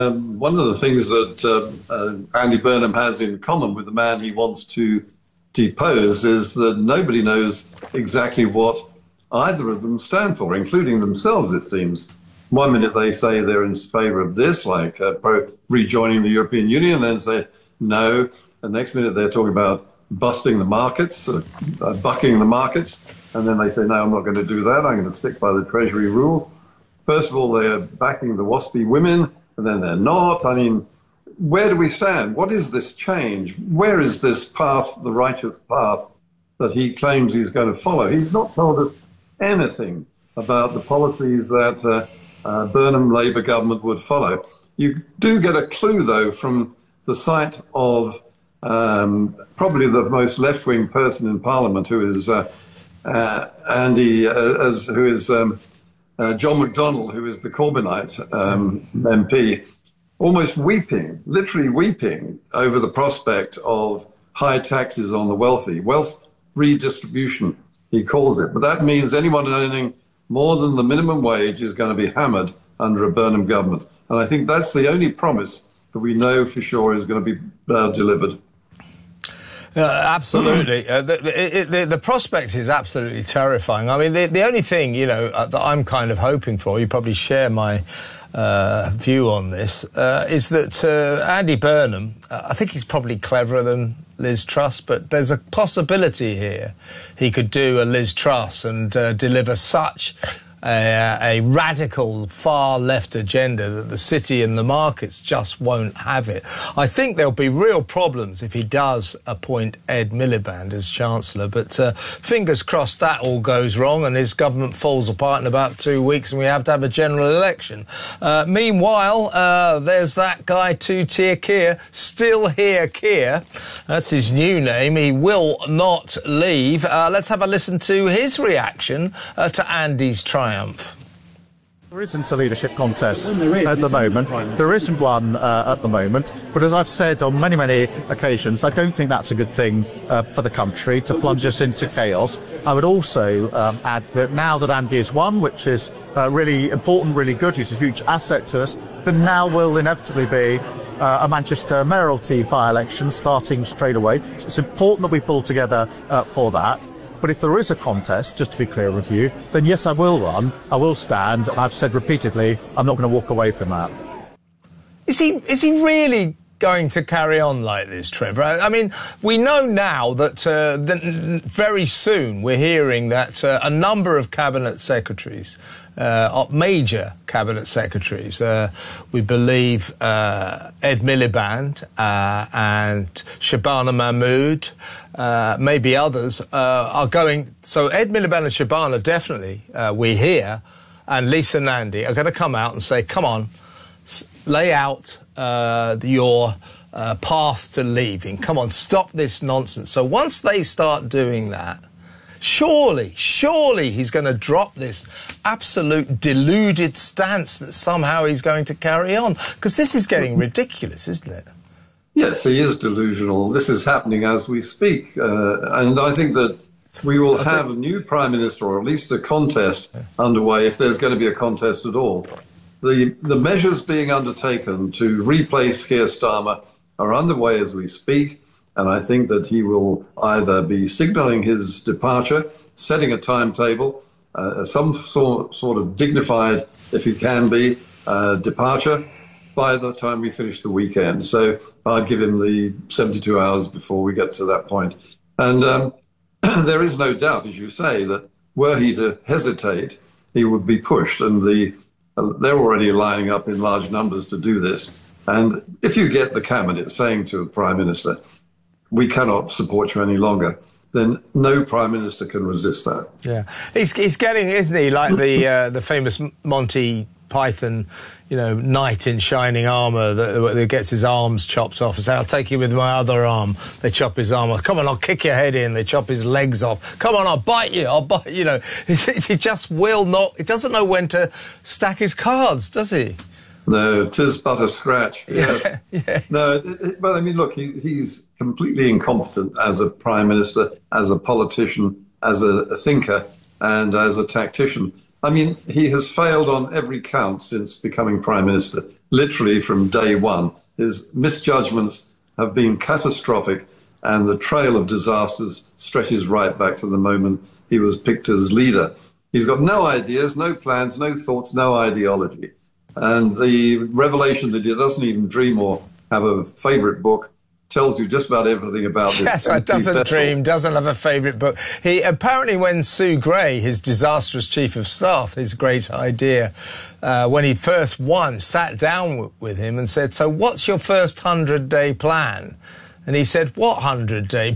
One of the things that Andy Burnham has in common with the man he wants to depose is that nobody knows exactly what either of them stand for, including themselves, it seems. One minute they say they're in favour of this, like rejoining the European Union, then say no. The next minute they're talking about busting the markets, bucking the markets, and then they say, no, I'm not going to do that. I'm going to stick by the Treasury rule. First of all, they're backing the WASPy women, and then they're not. I mean, where do we stand? What is this change? Where is this path, the righteous path, that he claims he's going to follow? He's not told us anything about the policies that Burnham Labour government would follow. You do get a clue, though, from the sight of probably the most left-wing person in Parliament, who is John McDonnell, who is the Corbynite MP, almost weeping, literally weeping over the prospect of high taxes on the wealthy. Wealth redistribution, he calls it. But that means anyone earning more than the minimum wage is going to be hammered under a Burnham government. And I think that's the only promise that we know for sure is going to be delivered. Absolutely. The prospect is absolutely terrifying. I mean, the only thing, that I'm kind of hoping for, you probably share my view on this, is that Andy Burnham, I think he's probably cleverer than Liz Truss, but there's a possibility here he could do a Liz Truss and deliver such a radical far-left agenda that the city and the markets just won't have it. I think there'll be real problems if he does appoint Ed Miliband as Chancellor, but fingers crossed that all goes wrong and his government falls apart in about 2 weeks and we have to have a general election. Meanwhile, there's that guy, Two-Tier Keir, still here, Keir. That's his new name. He will not leave. Let's have a listen to his reaction to Andy's triumph. There isn't a leadership contest at the moment. There isn't one at the moment. But as I've said on many, many occasions, I don't think that's a good thing for the country, to plunge us into chaos. I would also add that now that Andy has won, which is really important, really good, he's a huge asset to us, then now will inevitably be a Manchester mayoralty by-election starting straight away. So it's important that we pull together for that. But if there is a contest, just to be clear with you, then yes, I will run, I will stand, and I've said repeatedly, I'm not going to walk away from that. Is he really going to carry on like this, Trevor? I mean, we know now that very soon we're hearing that a number of cabinet secretaries, major cabinet secretaries, we believe Ed Miliband and Shabana Mahmood, maybe others, are going. So Ed Miliband and Shabana definitely, we hear, and Lisa Nandy are going to come out and say, come on, lay out your path to leaving. Come on, stop this nonsense. So once they start doing that, surely he's going to drop this absolute deluded stance that somehow he's going to carry on. Because this is getting ridiculous, isn't it? Yes, he is delusional. This is happening as we speak. And I think that we will have a new Prime Minister, or at least a contest underway, if there's going to be a contest at all. The measures being undertaken to replace Keir Starmer are underway as we speak, and I think that he will either be signalling his departure, setting a timetable, some sort of dignified, if he can be, departure by the time we finish the weekend. So I'd give him the 72 hours before we get to that point. And there is no doubt, as you say, that were he to hesitate, he would be pushed, and they're already lining up in large numbers to do this. And if you get the cabinet saying to a prime minister, we cannot support you any longer, then no prime minister can resist that. Yeah, he's getting, isn't he, like the famous Monty Python, knight in shining armour that gets his arms chopped off and say, I'll take you with my other arm. They chop his arm off. Come on, I'll kick your head in. They chop his legs off. Come on, I'll bite you. He just will not. He doesn't know when to stack his cards, does he? No, 'tis but a scratch. Yes. Yeah, yes. No, but I mean, look, he's completely incompetent as a prime minister, as a politician, as a thinker, and as a tactician. I mean, he has failed on every count since becoming Prime Minister, literally from day one. His misjudgments have been catastrophic, and the trail of disasters stretches right back to the moment he was picked as leader. He's got no ideas, no plans, no thoughts, no ideology. And the revelation that he doesn't even dream or have a favourite book tells you just about everything about this. Yes, doesn't dream, doesn't have a favourite book. He apparently, when Sue Gray, his disastrous chief of staff, his great idea, when he first won, sat down with him and said, "So what's your first 100-day plan?" And he said, "What 100-day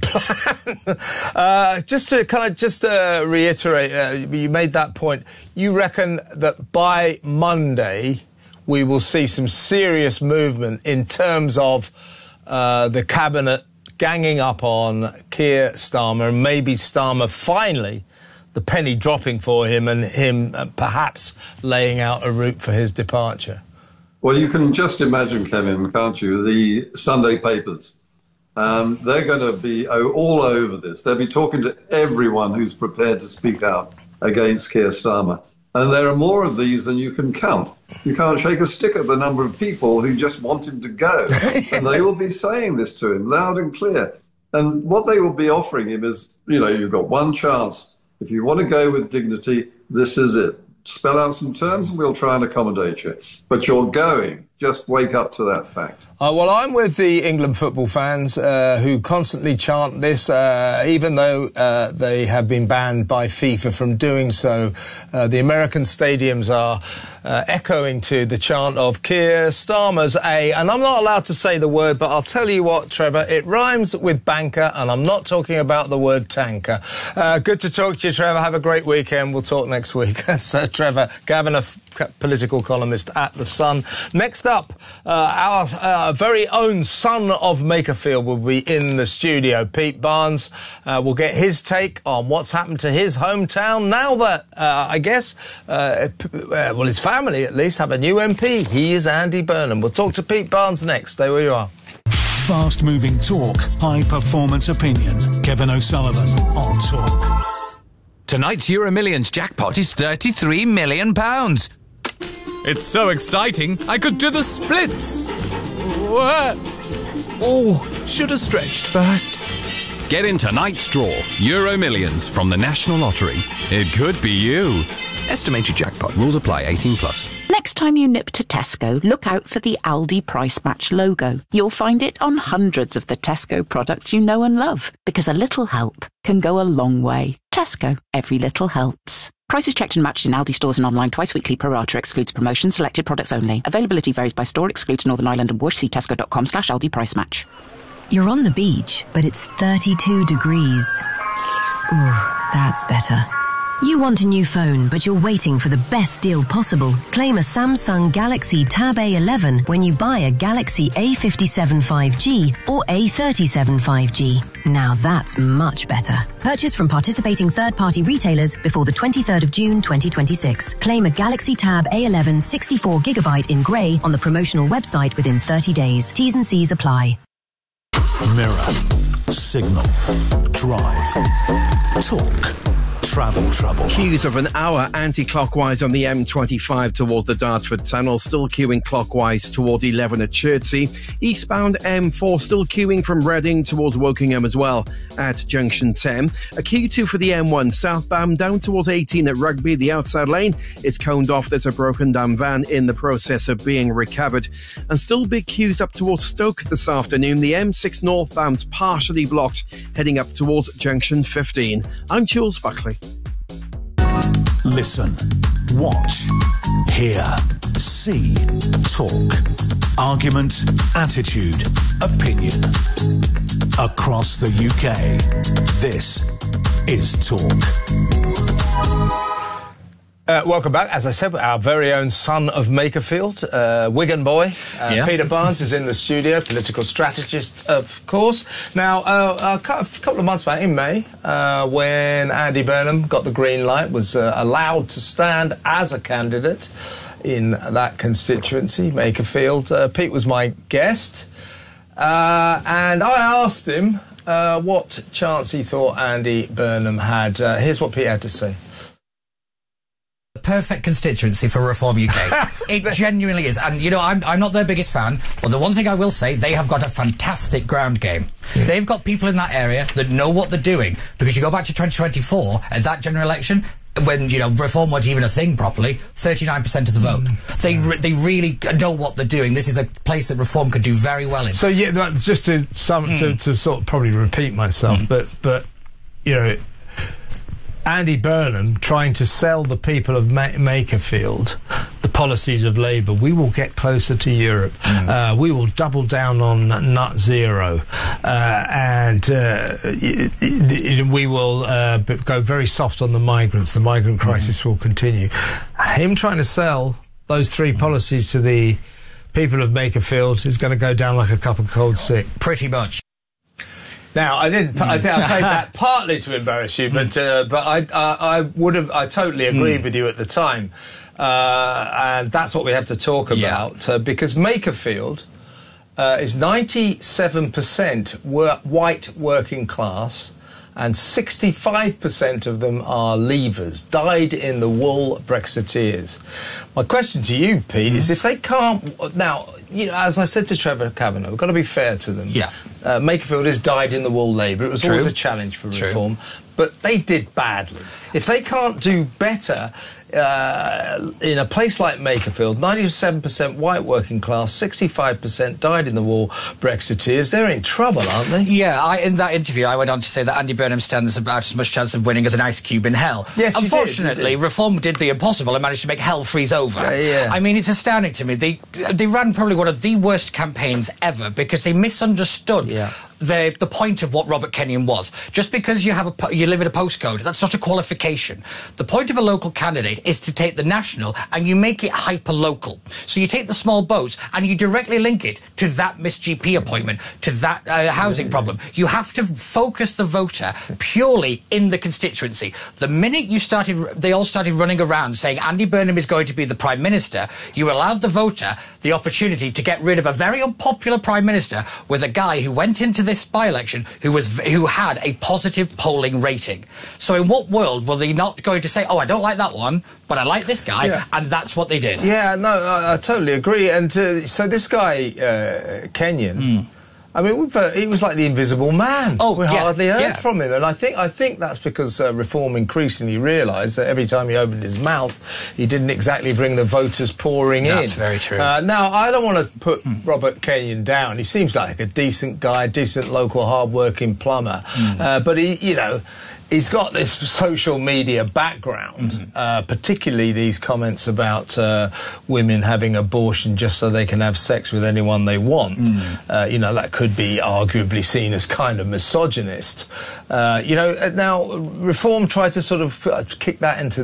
plan?" Just to reiterate, you made that point. You reckon that by Monday we will see some serious movement in terms of the cabinet ganging up on Keir Starmer, and maybe Starmer finally, the penny dropping for him, and him perhaps laying out a route for his departure? Well, you can just imagine, Kevin, can't you, the Sunday papers. They're going to be all over this. They'll be talking to everyone who's prepared to speak out against Keir Starmer. And there are more of these than you can count. You can't shake a stick at the number of people who just want him to go. And they will be saying this to him loud and clear. And what they will be offering him is, you've got one chance. If you want to go with dignity, this is it. Spell out some terms and we'll try and accommodate you. But you're going. Just wake up to that fact. Well, I'm with the England football fans who constantly chant this, even though they have been banned by FIFA from doing so. The American stadiums are echoing to the chant of Keir Starmer's A. And I'm not allowed to say the word, but I'll tell you what, Trevor, it rhymes with banker, and I'm not talking about the word tanker. Good to talk to you, Trevor. Have a great weekend. We'll talk next week. So, Trevor Gavin, a political columnist at The Sun. Next up, our very own son of Makerfield will be in the studio. Pete Barnes will get his take on what's happened to his hometown now that, I guess, his family at least have a new MP. He is Andy Burnham. We'll talk to Pete Barnes next. Stay where you are. Fast-moving talk, high-performance opinion. Kevin O'Sullivan on Talk. Tonight's Euro Millions jackpot is £33 million. It's so exciting, I could do the splits. Oh, should have stretched first. Get in tonight's draw, Euro Millions from the National Lottery. It could be you. Estimated jackpot. Rules apply. 18+. Next time you nip to Tesco, look out for the Aldi Price Match logo. You'll find it on hundreds of the Tesco products you know and love, because a little help can go a long way. Tesco. Every little helps. Prices checked and matched in Aldi stores and online twice weekly. Pro rata excludes promotions. Selected products only. Availability varies by store. Excludes Northern Ireland and Worcester. See tesco.com/Aldi Price Match. You're on the beach, but it's 32 degrees. Ooh, that's better. You want a new phone, but you're waiting for the best deal possible. Claim a Samsung Galaxy Tab A11 when you buy a Galaxy A57 5G or A37 5G. Now that's much better. Purchase from participating third-party retailers before the 23rd of June 2026. Claim a Galaxy Tab A11 64GB in grey on the promotional website within 30 days. T's and C's apply. Mirror, Signal, Drive, Talk. Travel trouble. Queues of an hour anti-clockwise on the M25 towards the Dartford Tunnel, still queuing clockwise towards 11 at Chertsey. Eastbound M4 still queuing from Reading towards Wokingham as well at Junction 10. A Q2 for the M1 southbound down towards 18 at Rugby, the outside lane is coned off. There's a broken down van in the process of being recovered. And still big queues up towards Stoke this afternoon. The M6 northbound's partially blocked heading up towards Junction 15. I'm Jules Buckley. Listen, watch, hear, see, talk. Argument, attitude, opinion. Across the UK, this is Talk. Welcome back. As I said, our very own son of Makerfield, Wigan boy, Peter Barnes is in the studio, political strategist, of course. Now, a couple of months back, in May, when Andy Burnham got the green light, was allowed to stand as a candidate in that constituency, Makerfield. Pete was my guest, and I asked him what chance he thought Andy Burnham had. Here's what Pete had to say. Perfect constituency for Reform UK. It genuinely is. And, you know, I'm not their biggest fan, but the one thing I will say, they have got a fantastic ground game. Yeah. They've got people in that area that know what they're doing. Because you go back to 2024, at that general election, when, you know, Reform weren't even a thing properly, 39% of the vote. They really know what they're doing. This is a place that Reform could do very well in. So, yeah, just to sort of probably repeat myself, but, you know, Andy Burnham trying to sell the people of Makerfield the policies of Labour. We will get closer to Europe. We will double down on net zero, and we will go very soft on the migrants. The migrant crisis will continue. Him trying to sell those three policies to the people of Makerfield is going to go down like a cup of cold sick. Pretty much. Now, I played that partly to embarrass you, but I totally agreed with you at the time, and that's what we have to talk about, because Makerfield is 97% white working class, and 65% of them are leavers, dyed-in-the-wool Brexiteers. My question to you, Pete, is if they can't... Now, you know, as I said to Trevor Kavanagh, we've got to be fair to them. Yeah. Makerfield is dyed-in-the-wool Labour. It was always a challenge for Reform, but they did badly. If they can't do better in a place like Makerfield, 97% white working class, 65% dyed-in-the-wool Brexiteers, they're in trouble, aren't they? Yeah, in that interview, I went on to say that Andy Burnham stands about as much chance of winning as an ice cube in hell. Yes, unfortunately, Reform did the impossible and managed to make hell freeze over. I mean, it's astounding to me. They ran probably one of the worst campaigns ever because they misunderstood the point of what Robert Kenyon was. Just because you live in a postcode, that's not a qualification. The point of a local candidate is to take the national and you make it hyper-local. So you take the small boats and you directly link it to that Miss GP appointment, to that housing problem. You have to focus the voter purely in the constituency. The minute they all started running around saying Andy Burnham is going to be the Prime Minister, you allowed the voter the opportunity to get rid of a very unpopular Prime Minister with a guy who went into this by-election who had a positive polling rating. So in what world were they not going to say, oh, I don't like that one, but I like this guy, and that's what they did? Yeah, no, I totally agree. And so this guy, Kenyon, I mean, he was like the invisible man. We hardly heard from him, and I think that's because Reform increasingly realised that every time he opened his mouth, he didn't exactly bring the voters pouring in. That's very true. Now, I don't want to put Robert Kenyon down. He seems like a decent guy, decent local hard-working plumber, but he's got this social media background, particularly these comments about women having abortion just so they can have sex with anyone they want. That could be arguably seen as kind of misogynist. Now Reform tried to sort of kick that into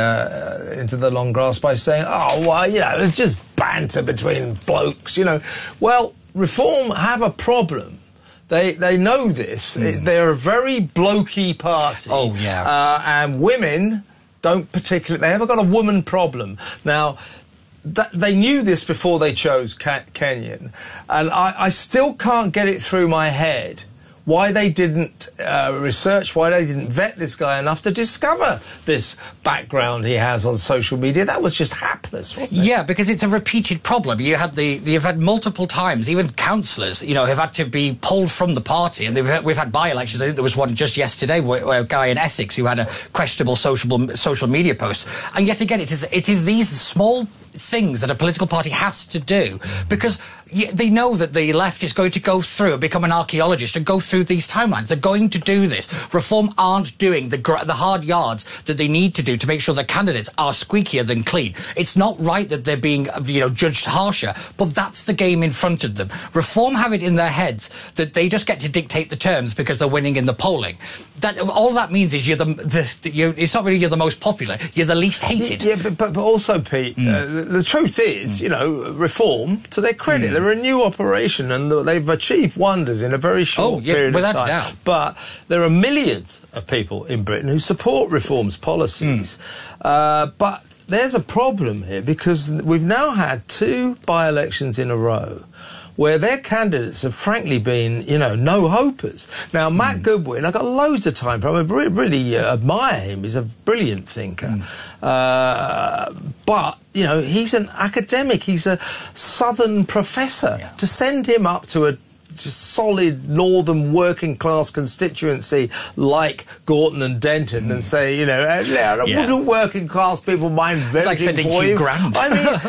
the long grass by saying, oh, well, it's just banter between blokes, Well, Reform have a problem. They know this. They're a very blokey party. Oh, yeah. And women don't particularly... They haven't got a woman problem. Now, they knew this before they chose Kenyon. And I still can't get it through my head why they didn't research, why they didn't vet this guy enough to discover this background he has on social media. That was just hapless, wasn't it? Yeah, because it's a repeated problem. You've had multiple times, even councillors, have had to be pulled from the party, and we've had by-elections. I think there was one just yesterday where a guy in Essex who had a questionable social media post. And yet again, it is these small things that a political party has to do, because they know that the left is going to go through and become an archaeologist and go through these timelines. They're going to do this. Reform aren't doing the hard yards that they need to do to make sure the candidates are squeakier than clean. It's not right that they're being, judged harsher, but that's the game in front of them. Reform have it in their heads that they just get to dictate the terms because they're winning in the polling. All that means is it's not really you're the most popular, you're the least hated. Yeah, but also, Pete, the truth is, Reform, to their credit, they're a new operation and they've achieved wonders in a very short period of time. Without a doubt. But there are millions of people in Britain who support Reform's policies. But there's a problem here because we've now had 2 by-elections in a row where their candidates have frankly been, no-hopers. Now, Matt Goodwin, I've got loads of time for him. I really admire him. He's a brilliant thinker. But, he's an academic. He's a Southern professor. Yeah. To send him up to a solid northern working class constituency like Gorton and Denton and say, wouldn't working class people mind voting for you? I mean,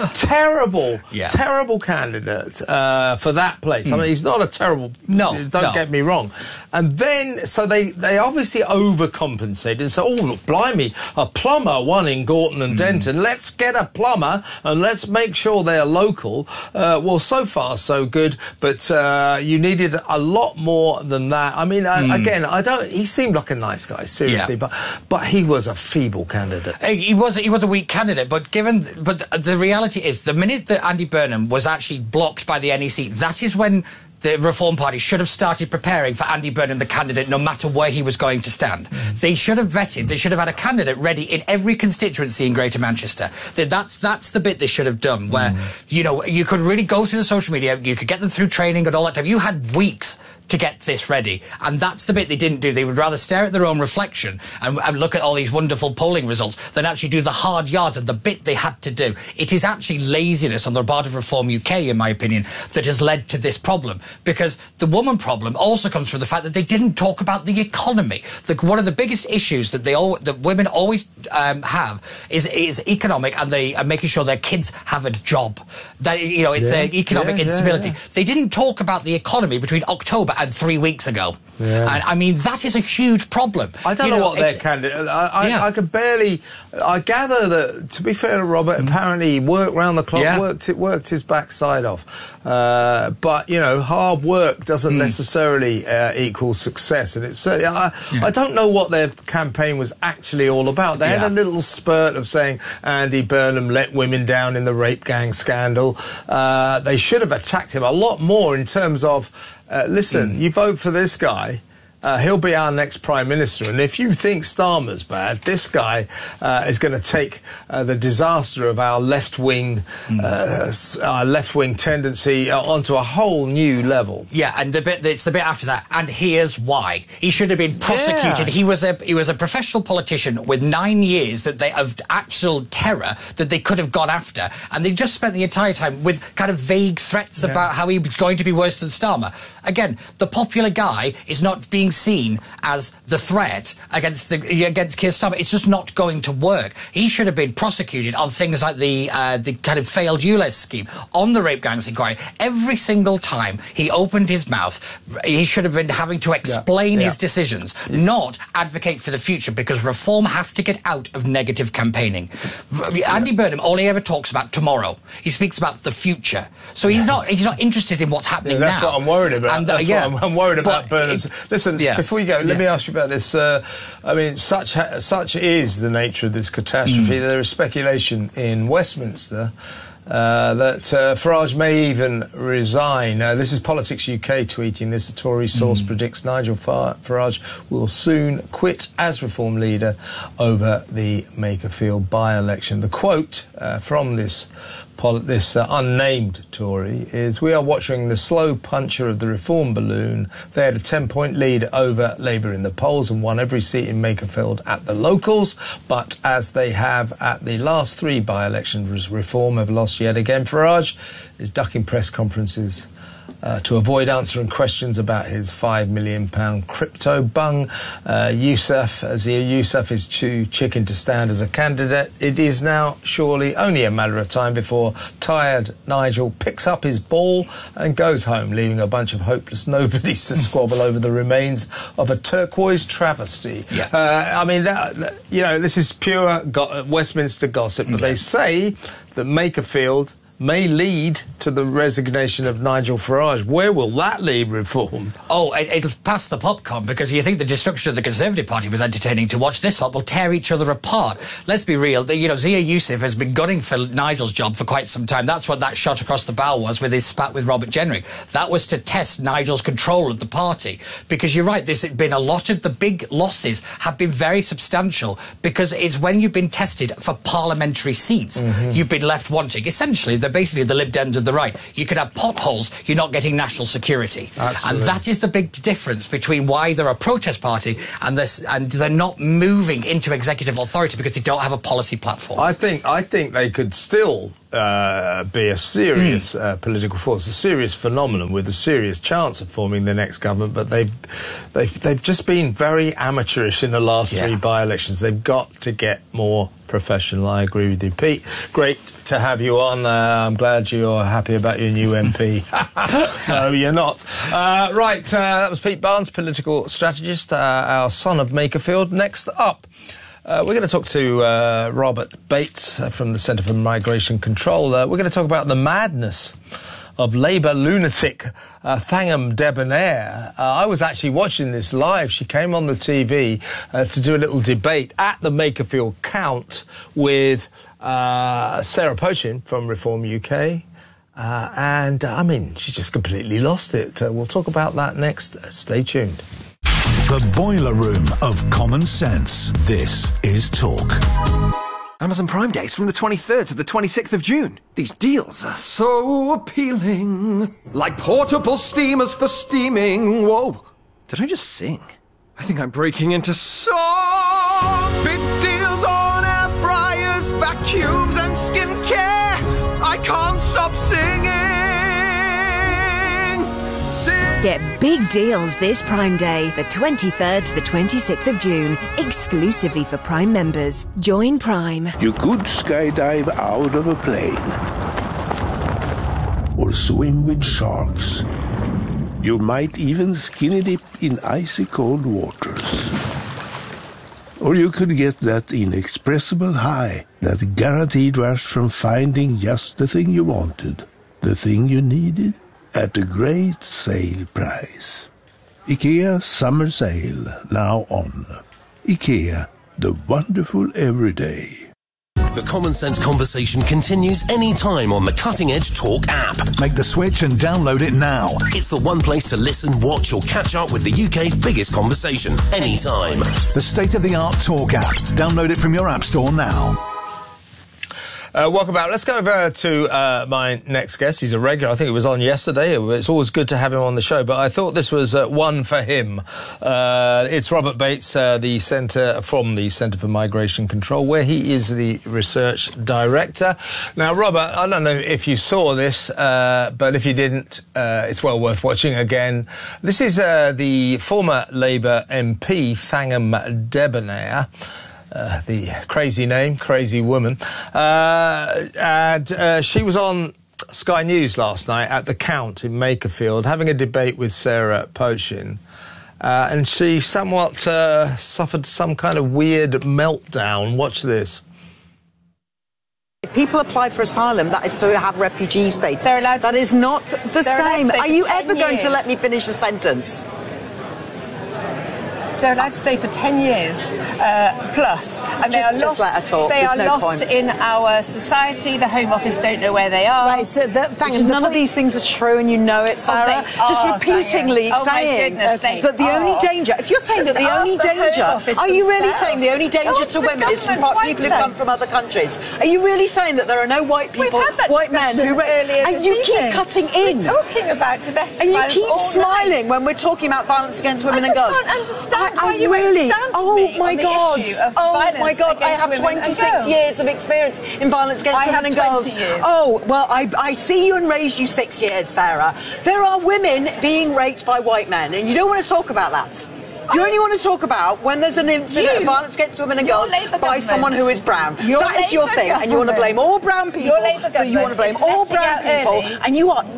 terrible candidate for that place. I mean, he's not a terrible... Don't get me wrong. And then, so they obviously overcompensated and said, oh, look, blimey, a plumber won in Gorton and Denton. Let's get a plumber and let's make sure they're local. Well, so far, so good, but you needed a lot more than that. I mean, again, he seemed like a nice guy, seriously, but he was a feeble candidate. He was a weak candidate, but the reality is, the minute that Andy Burnham was actually blocked by the NEC, that is when the Reform Party should have started preparing for Andy Burnham, the candidate, no matter where he was going to stand. They should have vetted. They should have had a candidate ready in every constituency in Greater Manchester. That's the bit they should have done, where, you could really go through the social media, you could get them through training and all that time. You had weeks to get this ready, and that's the bit they didn't do. They would rather stare at their own reflection and look at all these wonderful polling results than actually do the hard yards and the bit they had to do. It is actually laziness on the part of Reform UK, in my opinion, that has led to this problem, because the woman problem also comes from the fact that they didn't talk about the economy. One of the biggest issues that women always have is economic, and making sure their kids have a job. That it's economic instability. They didn't talk about the economy between October and 3 weeks ago. Yeah. And I mean, that is a huge problem. I don't know what their candidate... I could barely... I gather that, to be fair to Robert, apparently he worked round the clock, worked his backside off. But, hard work doesn't necessarily equal success. And it's certainly... I don't know what their campaign was actually all about. They had a little spurt of saying Andy Burnham let women down in the rape gang scandal. They should have attacked him a lot more in terms of... listen, you vote for this guy, he'll be our next Prime Minister, and if you think Starmer's bad, this guy is going to take the disaster of our left-wing tendency onto a whole new level. Yeah, and it's the bit after that, and here's why. He should have been prosecuted. Yeah. He was a professional politician with 9 years of absolute terror that they could have gone after, and they just spent the entire time with kind of vague threats about how he was going to be worse than Starmer. Again, the popular guy is not being seen as the threat against Keir Starmer. It's just not going to work. He should have been prosecuted on things like the kind of failed ULEZ scheme, on the rape gangs inquiry. Every single time he opened his mouth, he should have been having to explain his decisions, not advocate for the future, because Reform have to get out of negative campaigning. Andy Burnham only ever talks about tomorrow. He speaks about the future. So he's not interested in what's happening that's now. What I'm worried about. And, I'm worried about Burnham's... Listen, before you go, let me ask you about this. I mean, such is the nature of this catastrophe. There is speculation in Westminster that Farage may even resign. This is Politics UK tweeting this. A Tory source predicts Nigel Farage will soon quit as Reform leader over the Makerfield by-election. The quote from this unnamed Tory is, "We are watching the slow puncher of the Reform balloon. They had a 10-point lead over Labour in the polls and won every seat in Makerfield at the locals, but as they have at the last 3 by-elections, Reform have lost yet again." Farage is ducking press conferences to avoid answering questions about his £5 million crypto bung. Azir Yousaf is too chicken to stand as a candidate. It is now surely only a matter of time before tired Nigel picks up his ball and goes home, leaving a bunch of hopeless nobodies to squabble over the remains of a turquoise travesty. I mean, this is pure Westminster gossip, but they say that Makerfield may lead to the resignation of Nigel Farage. Where will that leave Reform? Oh, it'll pass the popcorn, because you think the destruction of the Conservative Party was entertaining to watch. This lot will tear each other apart. Let's be real. Azir Yousaf has been gunning for Nigel's job for quite some time. That's what that shot across the bow was with his spat with Robert Jenrick. That was to test Nigel's control of the party. Because you're right, there's been a lot of the big losses have been very substantial, because it's when you've been tested for parliamentary seats, you've been left wanting. Essentially, they're basically the Lib Dems of the right. You could have potholes, you're not getting national security. Absolutely. And that is the big difference between why they're a protest party and they're not moving into executive authority because they don't have a policy platform. I think they could still be a serious political force, a serious phenomenon with a serious chance of forming the next government, but they've just been very amateurish in the last three by-elections. They've got to get more professional. I agree with you. Pete, great to have you on. I'm glad you're happy about your new MP. No, you're not. Right, that was Pete Barnes, political strategist, our son of Makerfield. Next up, we're going to talk to Robert Bates from the Centre for Migration Control. We're going to talk about the madness of Labour lunatic Thangam Debonair. I was actually watching this live. She came on the TV to do a little debate at the Makerfield Count with Sarah Pochin from Reform UK. And, I mean, she just completely lost it. We'll talk about that next. Stay tuned. The boiler room of common sense. This is Talk. Amazon Prime Days from the 23rd to the 26th of June. These deals are so appealing. Like portable steamers for steaming. Whoa. Did I just sing? I think I'm breaking into song. Big deals on air fryers, vacuums and skincare. I can't stop singing. Get big deals this Prime Day, the 23rd to the 26th of June, exclusively for Prime members. Join Prime. You could skydive out of a plane or swim with sharks. You might even skinny dip in icy cold waters. Or you could get that inexpressible high, that guaranteed rush from finding just the thing you wanted, the thing you needed, at a great sale price. IKEA Summer Sale, now on. IKEA, the wonderful everyday. The Common Sense conversation continues anytime on the Cutting Edge Talk app. Make the switch and download it now. It's the one place to listen, watch or catch up with the UK's biggest conversation, anytime. The state-of-the-art Talk app. Download it from your app store now. Welcome back. Let's go over to my next guest. He's a regular. I think it was on yesterday. It's always good to have him on the show, but I thought this was one for him. It's Robert Bates, the Centre for Migration Control, where he is the research director. Now, Robert, I don't know if you saw this, but if you didn't, it's well worth watching again. This is the former Labour MP, Thangam Debonair. The crazy name, crazy woman. And she was on Sky News last night at the Count in Makerfield having a debate with Sarah Pochin. And she somewhat suffered some kind of weird meltdown. Watch this. If people apply for asylum, that is to have refugee status. That is not the same. Are you ever going to let me finish the sentence? They're allowed to stay for 10 years plus, and they are lost. Let her talk. They There's are no lost point. in our society. The Home Office don't know where they are. Right, so none of these things are true, and you know it, Sarah. Just repeatedly saying that the only danger. If you're saying that the only danger, are you really saying the only danger to women is from people who come from other countries? Are you really saying that there are no white people, white men who and you keep cutting in? We're talking about domestic and you violence keep all smiling when we're talking about violence against women and girls. I don't understand why you really. stand Oh me my on the God! issue of Oh violence my God! I against have women and 26 girls. years of experience in violence against women and girls. 20 years. Oh well, I see you and raise you 6 years, Sarah. There are women being raped by white men, and you don't want to talk about that. You only want to talk about when there's an incident of violence against women and girls by someone who is brown. That is your thing, and you want to blame all brown people. You want to blame all brown people, and you are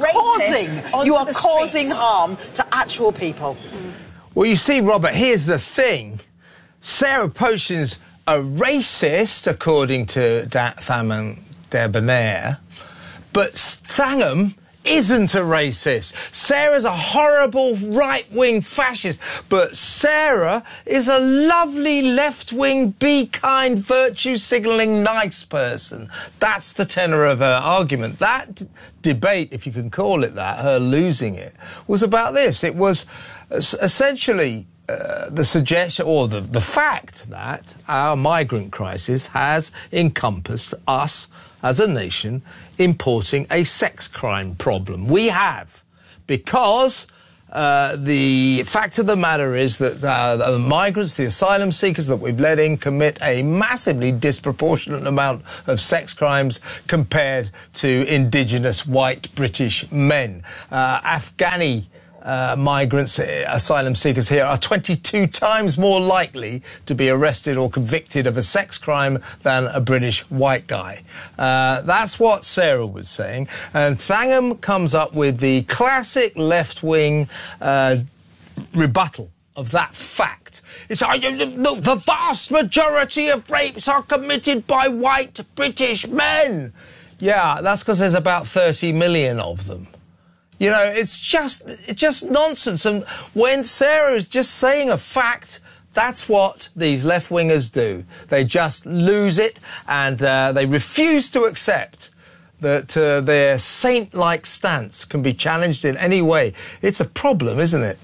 causing harm to actual people. Well, you see, Robert, here's the thing. Sarah Pochin's a racist, according to Thangam Debonair, but Thangam isn't a racist. Sarah's a horrible right-wing fascist, but Sarah is a lovely left-wing, be kind, virtue-signalling, nice person. That's the tenor of her argument. That debate, if you can call it that, her losing it, was about this. It was essentially the suggestion or the fact that our migrant crisis has encompassed us as a nation, importing a sex crime problem. We have, because the fact of the matter is that the migrants, the asylum seekers that we've let in, commit a massively disproportionate amount of sex crimes compared to indigenous white British men. Afghani migrants, asylum seekers here, are 22 times more likely to be arrested or convicted of a sex crime than a British white guy. That's what Sarah was saying. And Thangham comes up with the classic left-wing rebuttal of that fact. It's look, the vast majority of rapes are committed by white British men. Yeah, that's because there's about 30 million of them. You know, it's just nonsense. And when Sarah is just saying a fact, that's what these left-wingers do. They just lose it, and they refuse to accept that their saint-like stance can be challenged in any way. It's a problem, isn't it?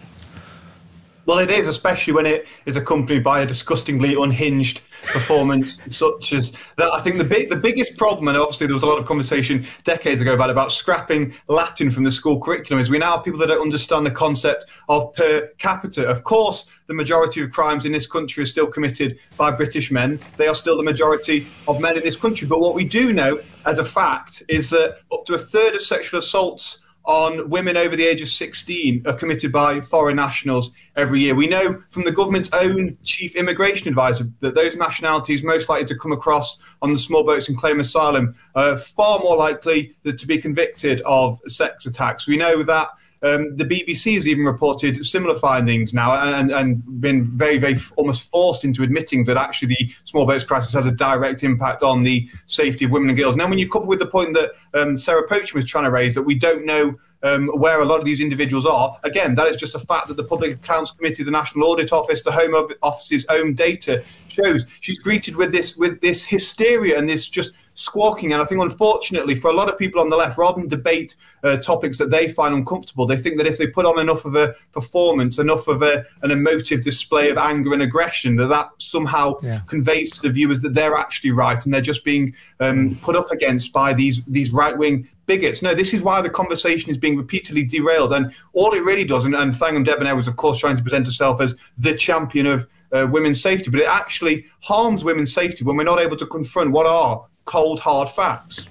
Well, it is, especially when it is accompanied by a disgustingly unhinged performance such as that. I think the biggest problem, and obviously there was a lot of conversation decades ago about scrapping Latin from the school curriculum, is we now have people that don't understand the concept of per capita. Of course, the majority of crimes in this country are still committed by British men. They are still the majority of men in this country. But what we do know as a fact is that up to a third of sexual assaults on women over the age of 16 are committed by foreign nationals every year. We know from the government's own chief immigration advisor that those nationalities most likely to come across on the small boats and claim asylum are far more likely to be convicted of sex attacks. We know that the BBC has even reported similar findings now and been very, very almost forced into admitting that actually the small boats crisis has a direct impact on the safety of women and girls. Now, when you couple with the point that Sarah Pocham was trying to raise, that we don't know where a lot of these individuals are, again, that is just a fact that the Public Accounts Committee, the National Audit Office, the Home Office's own data shows. She's greeted with this hysteria and this just squawking. And I think, unfortunately, for a lot of people on the left, rather than debate topics that they find uncomfortable, they think that if they put on enough of a performance, enough of an emotive display of anger and aggression, that somehow conveys to the viewers that they're actually right and they're just being put up against by these right-wing bigots. No, this is why the conversation is being repeatedly derailed. And all it really does, and Thangham Debonair was, of course, trying to present herself as the champion of women's safety, but it actually harms women's safety when we're not able to confront what are cold, hard facts.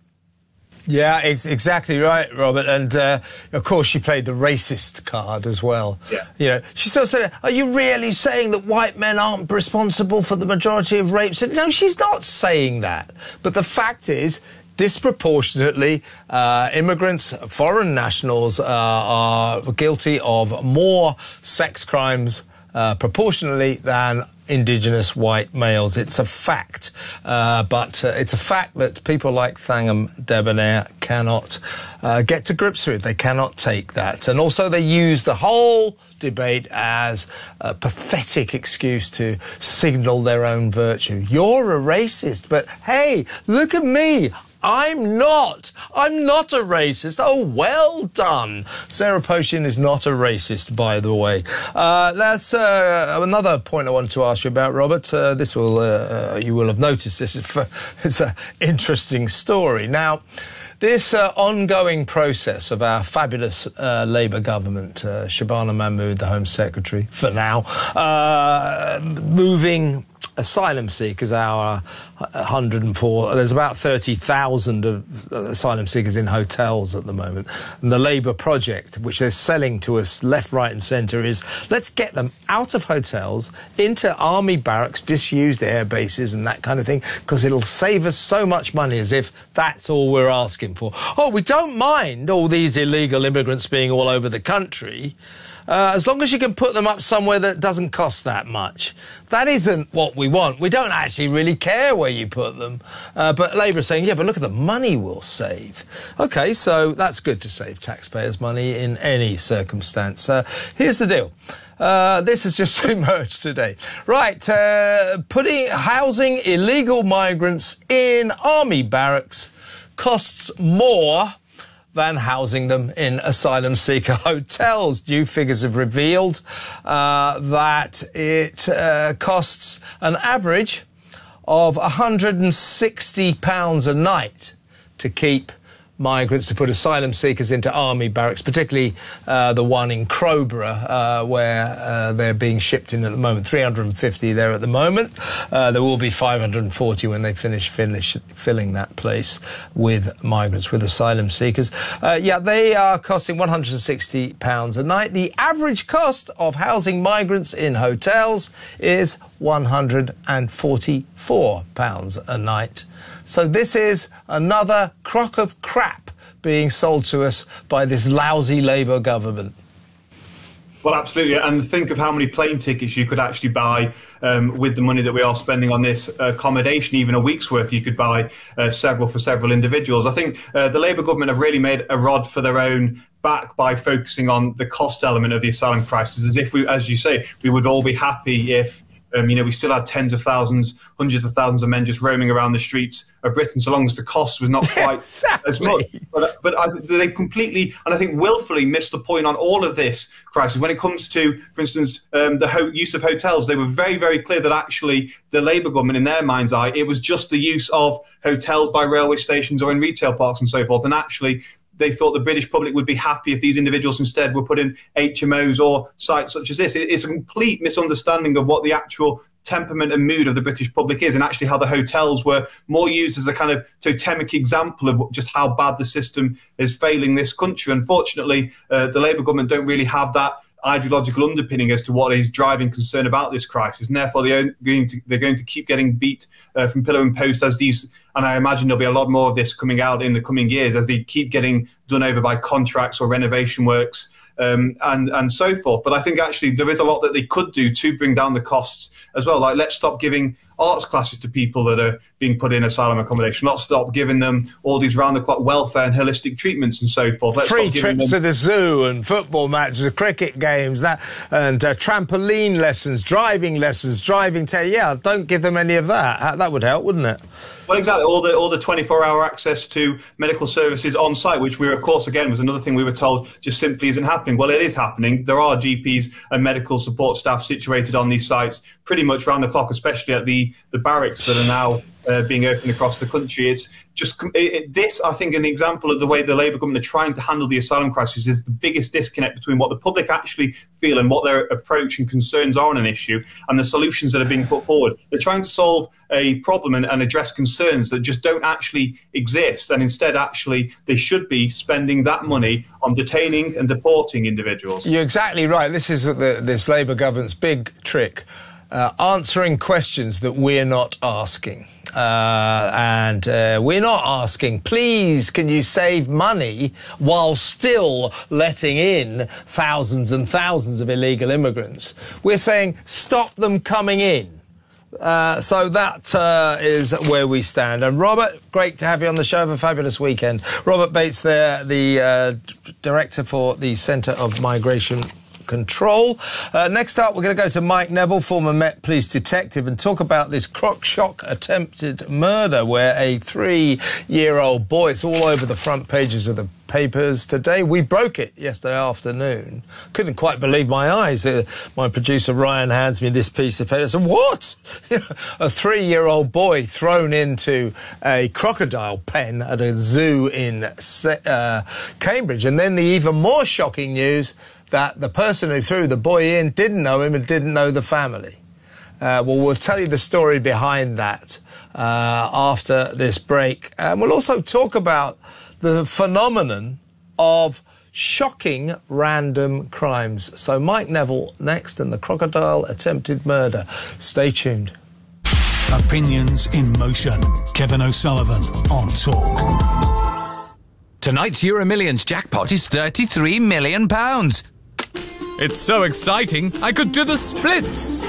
Yeah, it's exactly right, Robert. And, of course, she played the racist card as well. Yeah. You know, she still said, are you really saying that white men aren't responsible for the majority of rapes? No, she's not saying that. But the fact is, disproportionately, immigrants, foreign nationals are guilty of more sex crimes proportionally than indigenous white males. It's a fact. But it's a fact that people like Thangham Debonair cannot get to grips with. They cannot take that. And also they use the whole debate as a pathetic excuse to signal their own virtue. You're a racist, but hey, look at me. I'm not a racist. Oh, well done. Sarah Pocham is not a racist, by the way. That's another point I wanted to ask you about, Robert. This will, you will have noticed this. It's an interesting story. Now, this ongoing process of our fabulous Labour government, Shabana Mahmood, the Home Secretary, for now, moving asylum seekers, our 104, there's about 30,000 of asylum seekers in hotels at the moment. And the Labour project, which they're selling to us left, right and centre, is let's get them out of hotels into army barracks, disused air bases and that kind of thing, because it'll save us so much money, as if that's all we're asking for. Oh, we don't mind all these illegal immigrants being all over the country, as long as you can put them up somewhere that doesn't cost that much. That isn't what we want. We don't actually really care where you put them. But Labour are saying, yeah, but look at the money we'll save. OK, so that's good to save taxpayers' money in any circumstance. Here's the deal. This has just emerged today. Right, housing illegal migrants in army barracks costs more than housing them in asylum seeker hotels. New figures have revealed that it costs an average of £160 a night to keep migrants, to put asylum seekers into army barracks, particularly the one in Crowborough, where they're being shipped in at the moment. 350 there at the moment. There will be 540 when they finish filling that place with migrants, with asylum seekers. They are costing £160 a night. The average cost of housing migrants in hotels is £144 a night. So this is another crock of crap being sold to us by this lousy Labour government. Well, absolutely. And think of how many plane tickets you could actually buy with the money that we are spending on this accommodation. Even a week's worth you could buy several for several individuals. I think the Labour government have really made a rod for their own back by focusing on the cost element of the asylum crisis, as if, as you say, we would all be happy if we still had tens of thousands, hundreds of thousands of men just roaming around the streets of Britain, so long as the cost was not quite as much. But they completely, and I think willfully, missed the point on all of this crisis. When it comes to, for instance, the use of hotels, they were very, very clear that actually the Labour government, in their mind's eye, it was just the use of hotels by railway stations or in retail parks and so forth. And actually, they thought the British public would be happy if these individuals instead were put in HMOs or sites such as this. It's a complete misunderstanding of what the actual temperament and mood of the British public is, and actually how the hotels were more used as a kind of totemic example of just how bad the system is failing this country. Unfortunately, the Labour government don't really have that ideological underpinning as to what is driving concern about this crisis, and therefore they're going to keep getting beat from pillar and post as these. And I imagine there'll be a lot more of this coming out in the coming years as they keep getting done over by contracts or renovation works and so forth. But I think actually there is a lot that they could do to bring down the costs as well. Like, let's stop giving arts classes to people that are being put in asylum accommodation. Let's stop giving them all these round-the-clock welfare and holistic treatments and so forth. Let's free trips to the zoo and football matches, cricket games, and trampoline lessons, driving don't give them any of that. That would help, wouldn't it? Well, exactly. All the 24-hour access to medical services on site, which we, of course, again, was another thing we were told just simply isn't happening. Well, it is happening. There are GPs and medical support staff situated on these sites pretty much round the clock, especially at the barracks that are now being opened across the country. It's just this, I think, an example of the way the Labour government are trying to handle the asylum crisis is the biggest disconnect between what the public actually feel and what their approach and concerns are on an issue and the solutions that are being put forward. They're trying to solve a problem and address concerns that just don't actually exist, and instead actually they should be spending that money on detaining and deporting individuals. You're exactly right. This is this Labour government's big trick. Answering questions that we're not asking. And we're not asking, please, can you save money while still letting in thousands and thousands of illegal immigrants? We're saying, stop them coming in. So that is where we stand. And Robert, great to have you on the show. Have a fabulous weekend. Robert Bates there, the director for the Centre of Migration Control. Next up, we're going to go to Mike Neville, former Met Police detective, and talk about this crock shock attempted murder where a 3-year-old boy, it's all over the front pages of the papers today. We broke it yesterday afternoon. Couldn't quite believe my eyes. My producer Ryan hands me this piece of paper. I said, what? A 3-year-old boy thrown into a crocodile pen at a zoo in Cambridge. And then the even more shocking news that the person who threw the boy in didn't know him and didn't know the family. We'll tell you the story behind that after this break. And we'll also talk about the phenomenon of shocking random crimes. So Mike Neville next, and the crocodile attempted murder. Stay tuned. Opinions in motion. Kevin O'Sullivan on Talk. Tonight's Euro Millions jackpot is £33 million. It's so exciting, I could do the splits.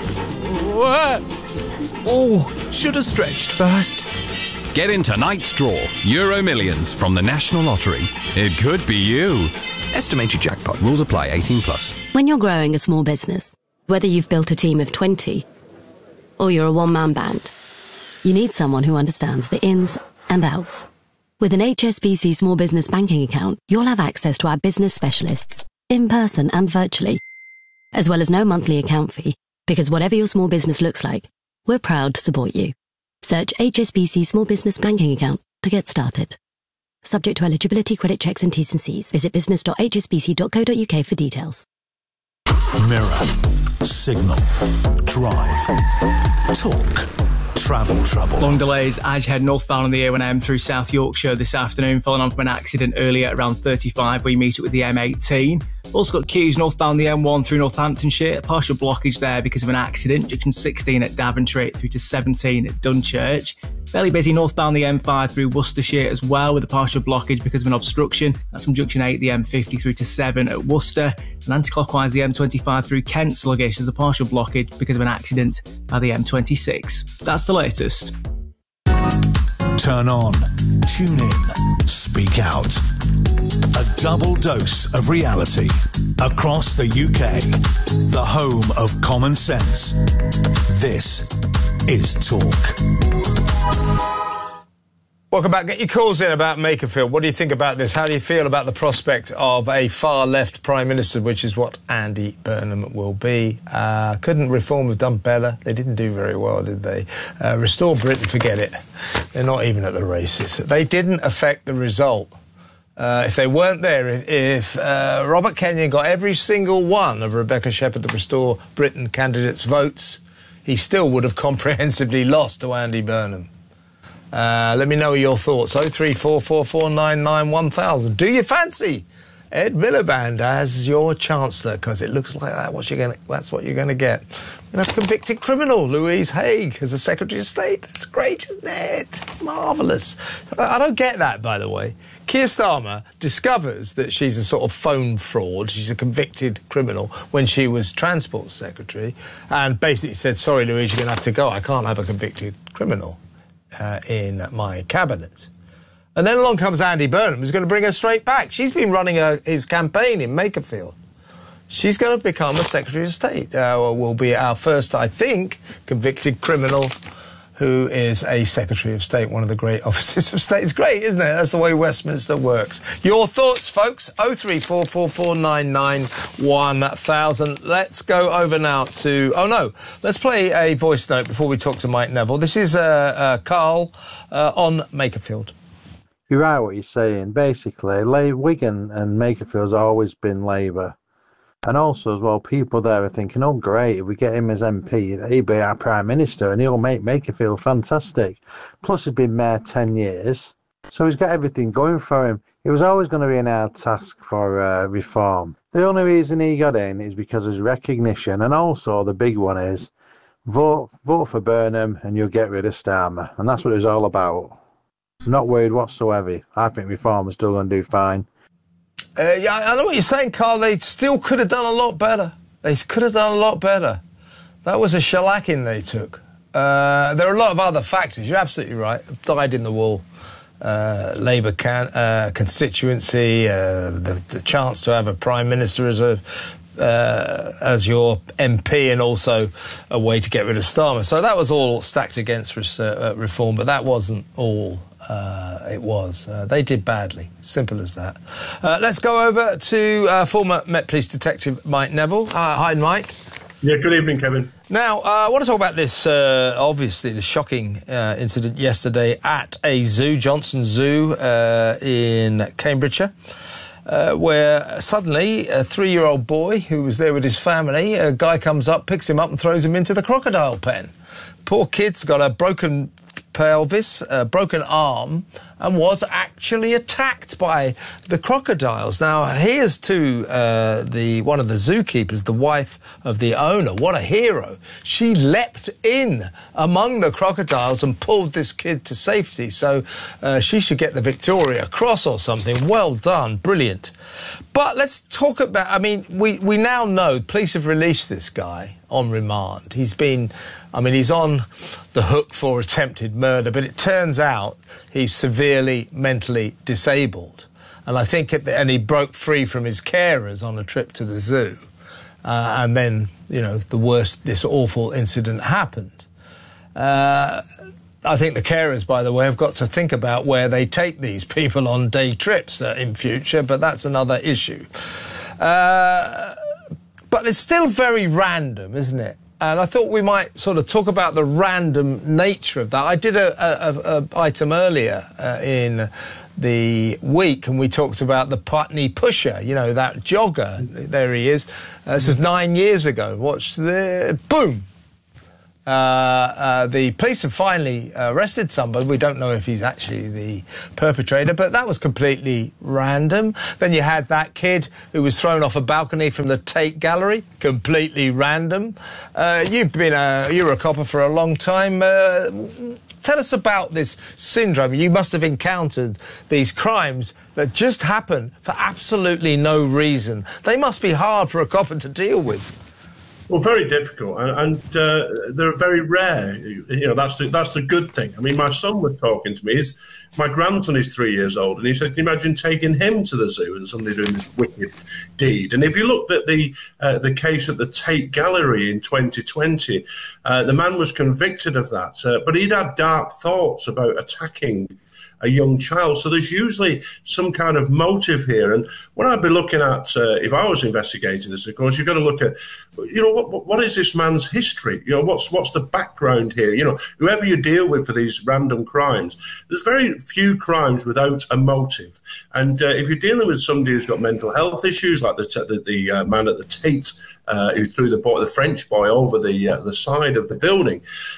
Oh, should have stretched first. Get in tonight's draw, Euro Millions from the National Lottery. It could be you. Estimated jackpot. Rules apply. 18+. When you're growing a small business, whether you've built a team of 20 or you're a one-man band, you need someone who understands the ins and outs. With an HSBC Small Business Banking account, you'll have access to our business specialists, in person and virtually, as well as no monthly account fee, because whatever your small business looks like, we're proud to support you. Search HSBC Small Business Banking Account to get started. Subject to eligibility, credit checks and T's and C's. Visit business.hsbc.co.uk for details. Mirror, signal, drive, talk, travel trouble. Long delays as you head northbound on the A1M through South Yorkshire this afternoon, following on from an accident earlier around 35 where you meet it with the M18. Also got queues northbound the M1 through Northamptonshire. Partial blockage there because of an accident. Junction 16 at Daventry through to 17 at Dunchurch. Fairly busy northbound the M5 through Worcestershire as well, with a partial blockage because of an obstruction. That's from Junction 8 the M50 through to 7 at Worcester. And anti-clockwise the M25 through Kent sluggish. There's a partial blockage because of an accident by the M26. That's the latest. Turn on, tune in, speak out. A double dose of reality across the UK. The home of common sense. This is Talk. Welcome back. Get your calls in about Makerfield. What do you think about this? How do you feel about the prospect of a far-left Prime Minister, which is what Andy Burnham will be? Couldn't Reform have done better? They didn't do very well, did they? Restore Britain, forget it. They're not even at the races. They didn't affect the result. If they weren't there, if Robert Kenyon got every single one of Rebecca Shepherd, the Restore Britain candidates' votes, he still would have comprehensively lost to Andy Burnham. Let me know your thoughts. 03444991000. Do you fancy Ed Miliband as your Chancellor? Because it looks like that's what you're going to get. You're going to have a convicted criminal, Louise Haig, as a Secretary of State. That's great, isn't it? Marvellous. I don't get that, by the way. Keir Starmer discovers that she's a sort of phone fraud. She's a convicted criminal when she was Transport Secretary, and basically said, sorry, Louise, you're going to have to go. I can't have a convicted criminal in my cabinet. And then along comes Andy Burnham, who's going to bring her straight back. She's been running his campaign in Makerfield. She's going to become a Secretary of State. Will be our first, I think, convicted criminal who is a Secretary of State, one of the great offices of state. It's great, isn't it? That's the way Westminster works. Your thoughts, folks? 03444991000. Let's go over now to... Oh, no. Let's play a voice note before we talk to Mike Neville. This is Carl on Makerfield. You're right what you're saying. Basically, Wigan and Makerfield's always been Labour. And also, as well, people there are thinking, oh, great, if we get him as MP, he'll be our Prime Minister and he'll make Makerfield fantastic. Plus, he's been Mayor 10 years, so he's got everything going for him. It was always going to be an hard task for reform. The only reason he got in is because of his recognition, and also the big one is vote for Burnham and you'll get rid of Starmer. And that's what it was all about. I'm not worried whatsoever. I think reform is still going to do fine. Yeah, I know what you're saying, Carl. They still could have done a lot better. They could have done a lot better. That was a shellacking they took. There are a lot of other factors. You're absolutely right. Dyed in the wool. Labour constituency, the chance to have a Prime Minister as your MP, and also a way to get rid of Starmer. So that was all stacked against reform, but that wasn't all. It was. They did badly. Simple as that. Let's go over to former Met Police Detective Mike Neville. Hi, Mike. Yeah, good evening, Kevin. Now, I want to talk about this, obviously, the shocking incident yesterday at a zoo, Johnson Zoo, in Cambridgeshire, where suddenly a 3-year-old boy who was there with his family, a guy comes up, picks him up and throws him into the crocodile pen. Poor kid's got a broken pelvis, a broken arm, and was actually attacked by the crocodiles. Now, here's to one of the zookeepers, the wife of the owner. What a hero. She leapt in among the crocodiles and pulled this kid to safety. So she should get the Victoria Cross or something. Well done. Brilliant. But let's talk about, I mean, we now know police have released this guy on remand. He's on the hook for attempted murder, but it turns out he's severely mentally disabled. And I think, and he broke free from his carers on a trip to the zoo. And then, this awful incident happened. I think the carers, by the way, have got to think about where they take these people on day trips in future, but that's another issue. But it's still very random, isn't it? And I thought we might sort of talk about the random nature of that. I did a item earlier in the week, and we talked about the Putney Pusher, you know, that jogger. There he is. This is 9 years ago. Watch the boom. The police have finally arrested somebody. We don't know if he's actually the perpetrator, but that was completely random. Then you had that kid who was thrown off a balcony from the Tate Gallery, completely random. You were a copper for a long time. Tell us about this syndrome. You must have encountered these crimes that just happen for absolutely no reason. They must be hard for a copper to deal with. Well, very difficult, and they're very rare. You know, that's the good thing. I mean, my son was talking to me. My grandson is 3 years old, and he said, "Can you imagine taking him to the zoo and somebody doing this wicked deed?" And if you looked at the case at the Tate Gallery in 2020, the man was convicted of that, but he'd had dark thoughts about attacking a young child. So there's usually some kind of motive here. And what I'd be looking at, if I was investigating this, of course, you've got to look at, you know, what is this man's history? You know, what's the background here? You know, whoever you deal with for these random crimes, there's very few crimes without a motive. And if you're dealing with somebody who's got mental health issues, like the man at the Tate, who threw the French boy over the side of the building,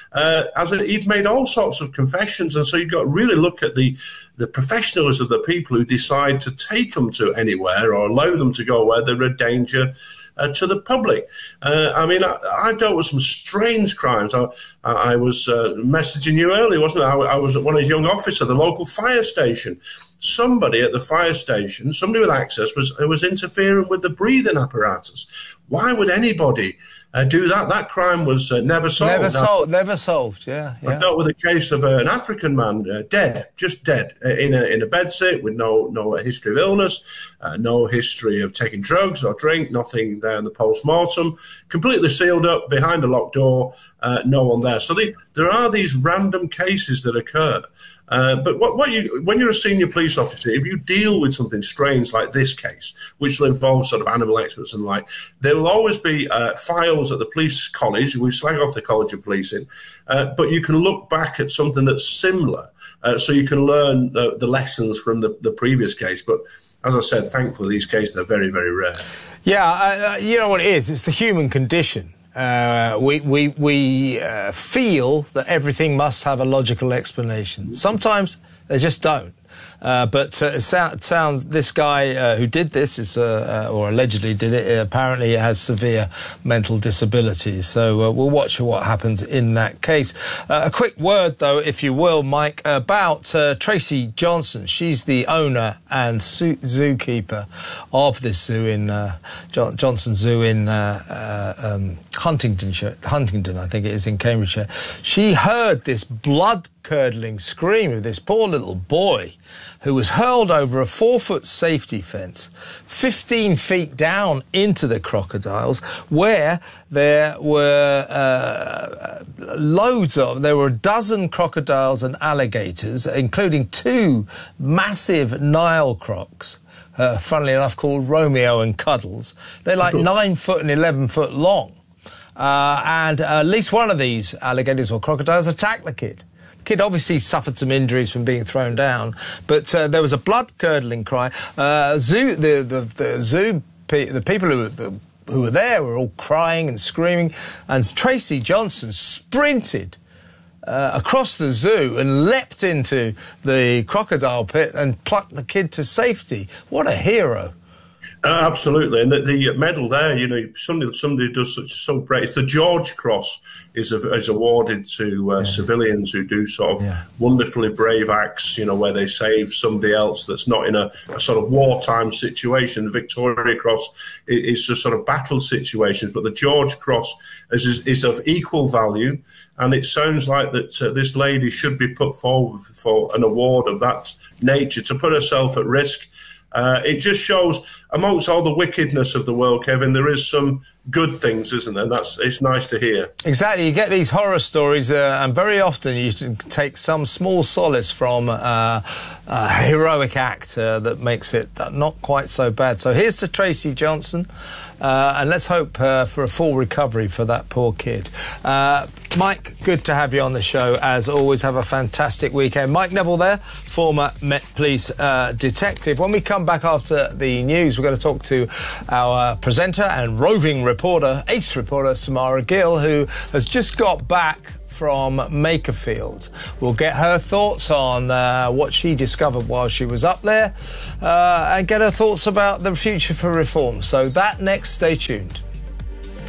he'd made all sorts of confessions, and so you've got to really look at the professionals of the people who decide to take them to anywhere or allow them to go where they're a danger to the public. I mean, I've dealt with some strange crimes. I was messaging you earlier, wasn't I? I was at one of his young officer, the local fire station. Somebody at the fire station, somebody with access, was interfering with the breathing apparatus. Why would anybody do that? That crime was never solved. Never solved. Yeah. I dealt with a case of an African man just dead in a bedsit with no history of illness, no history of taking drugs or drink, nothing there in the post-mortem, completely sealed up behind a locked door, no one there. So there are these random cases that occur. But when you're a senior police officer, if you deal with something strange like this case, which will involve sort of animal experts and there will always be files at the police college. We slag off the College of Policing, but you can look back at something that's similar, so you can learn the lessons from the previous case. But as I said, thankfully, these cases are very, very rare. Yeah, you know what it is? It's the human condition. We feel that everything must have a logical explanation. Sometimes they just don't. But it sounds this guy who did this is, or allegedly did it, apparently has severe mental disabilities. So we'll watch what happens in that case. A quick word, though, if you will, Mike, about Tracy Johnson. She's the owner and zookeeper of this zoo in Johnson Zoo in Huntingdon, I think it is, in Cambridgeshire. She heard this blood-curdling scream of this poor little boy who was hurled over a 4-foot safety fence 15 feet down into the crocodiles, where there were there were a dozen crocodiles and alligators, including 2 massive Nile crocs, funnily enough called Romeo and Cuddles. They're like 9 foot and 11 foot long. And at least one of these alligators or crocodiles attacked the kid. Kid obviously suffered some injuries from being thrown down, but there was a blood-curdling cry. The people who were there were all crying and screaming, and Tracy Johnson sprinted across the zoo and leapt into the crocodile pit and plucked the kid to safety. What a hero. Absolutely, and the medal there, you know, somebody does so great. It's the George Cross is awarded to civilians who do sort of wonderfully brave acts, you know, where they save somebody else that's not in a sort of wartime situation. The Victoria Cross is just sort of battle situations, but the George Cross is of equal value, and it sounds like that this lady should be put forward for an award of that nature to put herself at risk. It just shows, amongst all the wickedness of the world, Kevin, there is some good things, isn't there? It's nice to hear. Exactly. You get these horror stories, and very often you can take some small solace from a heroic act that makes it not quite so bad. So here's to Tracy Johnson, and let's hope for a full recovery for that poor kid. Mike, good to have you on the show, as always. Have a fantastic weekend. Mike Neville there, former Met Police detective. When we come back after the news, we're going to talk to our presenter and roving reporter, ace reporter, Samara Gill, who has just got back from Makerfield. We'll get her thoughts on what she discovered while she was up there, and get her thoughts about the future for reform. So that next, stay tuned.